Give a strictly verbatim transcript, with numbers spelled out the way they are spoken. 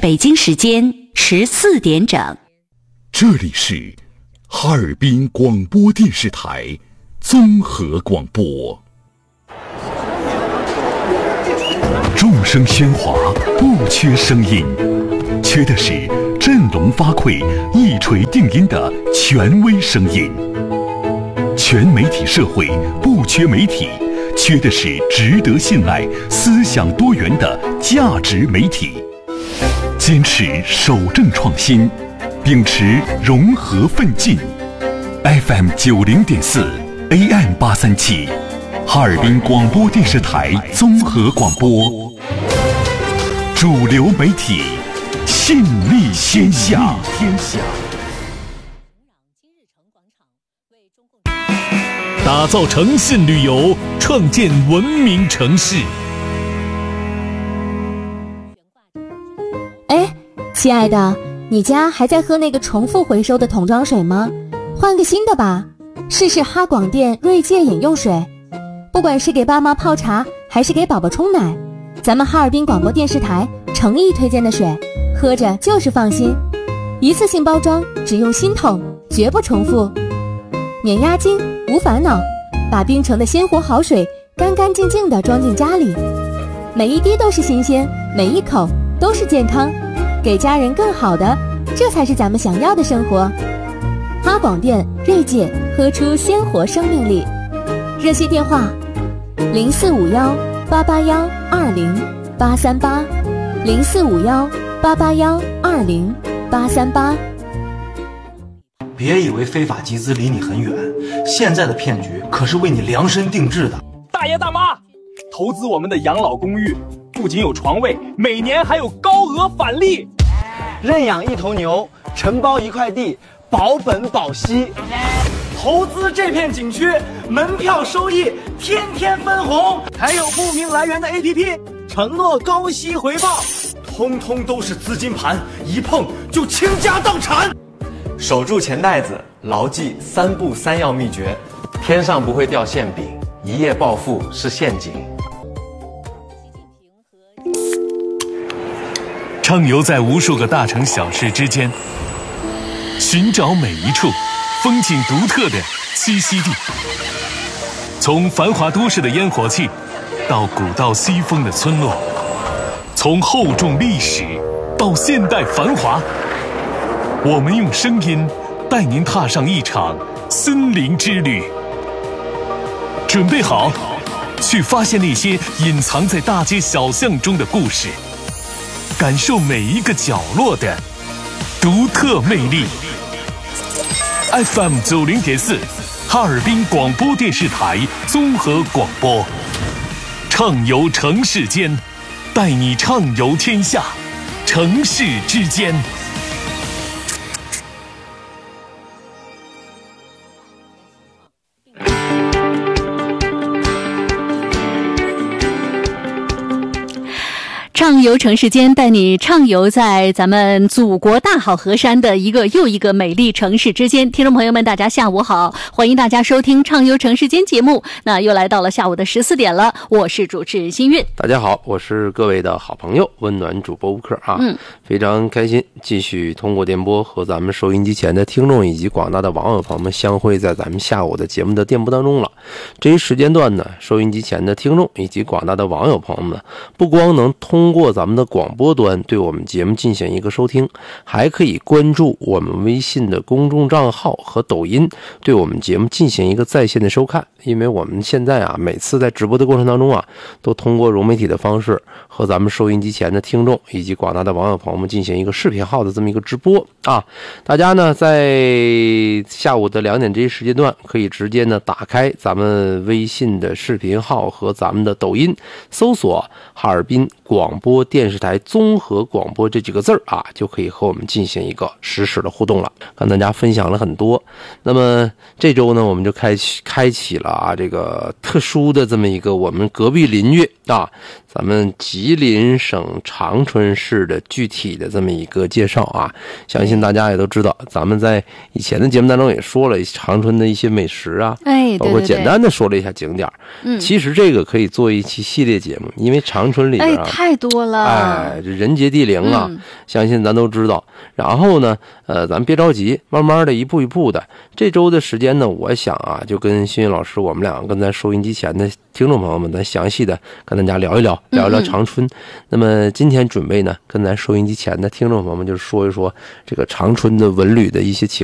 北京时间十四点整。 这里是哈尔滨广播电视台综合广播。众生喧哗，不缺声音，缺的是振聋发聩、一锤定音的权威声音。全媒体社会不缺媒体，缺的是值得信赖、思想多元的价值媒体。坚持守正创新，秉持融合奋进。F M 九零点四 A M 八三七，哈尔滨广播电视台综合广播，主流媒体，信力天下。 打造诚信旅游，创建文明城市。 哎，亲爱的，你家还在喝那个重复回收的桶装水吗？换个新的吧，试试哈广电锐界饮用水。不管是给爸妈泡茶，还是给宝宝冲奶，咱们哈尔滨广播电视台诚意推荐的水，喝着就是放心。一次性包装，只用新桶，绝不重复，免押金，无烦恼，把冰城的鲜活好水干干净净地装进家里，每一滴都是新鲜，每一口都是健康，给家人更好的，这才是咱们想要的生活。哈广电锐界，喝出鲜活生命力。热线电话零四五幺八八幺二零八三八，零四五幺八八幺二零八三八。 别以为非法集资离你很远，现在的骗局可是为你量身定制的。 大爷大妈，投资我们的养老公寓，不仅有床位，每年还有高额返利。 认养一头牛，承包一块地，保本保息。投资这片景区，门票收益天天分红，还有不明来源的 A P P， 承诺高息回报，通通都是资金盘，一碰就倾家荡产。 守住钱袋子，牢记三不三要秘诀：天上不会掉馅饼，一夜暴富是陷阱。 畅游在无数个大城小市之间，寻找每一处风景独特的栖息地。从繁华都市的烟火气，到古道西风的村落，从厚重历史到现代繁华，我们用声音带您踏上一场森林之旅。准备好，去发现那些隐藏在大街小巷中的故事，感受每一个角落的独特魅力。F M 九零点四，哈尔滨广播电视台综合广播，畅游城市间，带你畅游天下，城市之间。 畅游城市间，带你畅游在咱们祖国大好河山的一个又一个美丽城市之间。听众朋友们，大家下午好，欢迎大家收听畅游城市间节目。那又来到了下午的十四点了，我是主持人新韵。 大家好，我是各位的好朋友温暖主播吴克啊，嗯，非常开心继续通过电波和咱们收音机前的听众以及广大的网友朋友们相会在咱们下午的节目的电波当中了。这一时间段呢，收音机前的听众以及广大的网友朋友们，不光能通过咱们的广播端对我们节目进行一个收听，还可以关注我们微信的公众账号和抖音，对我们节目进行一个在线的收看。因为我们现在啊，每次在直播的过程当中啊，都通过融媒体的方式和咱们收音机前的听众以及广大的网友朋友们进行一个视频号的这么一个直播啊。大家呢在下午的两点这一时间段，可以直接呢打开咱们微信的视频号和咱们的抖音，搜索哈尔滨广播电视台综合广播这几个字儿啊，就可以和我们进行一个实时的互动了。跟大家分享了很多。那么这周呢，我们就开启开启了啊这个特殊的这么一个我们隔壁邻居啊，咱们吉林省长春市的具体的这么一个介绍啊。相信大家也都知道，咱们在以前的节目当中也说了长春的一些美食啊，哎，包括简单的说了一下景点。嗯，其实这个可以做一期系列节目，因为长春里边啊，哎，太多了， 哎，这人杰地灵啊， 嗯、 相信咱都知道。然后呢，呃，咱别着急，慢慢的一步一步的。这周的时间呢，我想啊，就跟新云老师，我们俩跟咱收音机前的听众朋友们，咱详细的跟大家聊一聊，聊一聊长春。嗯嗯那么今天准备呢，跟咱收音机前的听众朋友们，就是说一说这个长春的文旅的一些情